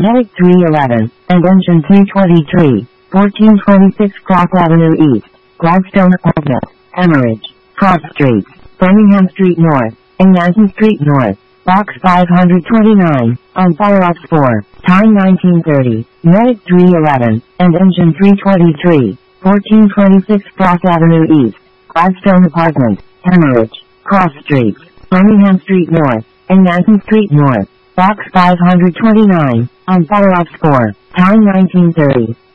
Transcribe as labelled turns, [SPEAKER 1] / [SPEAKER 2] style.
[SPEAKER 1] Medic 311, and Engine 323, 1426 Clock Avenue East, Gladstone Apartment, Hemorrhage, Cross Street, Birmingham Street North, and Nancy Street North, Box 529, on Fire Ops 4, time 1930, Medic 311, and Engine 323, 1426 Cross Avenue East, Gladstone Apartment, Hemorrhage, Cross Street, Birmingham Street North, and Nancy Street North, Box 529, on Fire Ops 4, time 1930.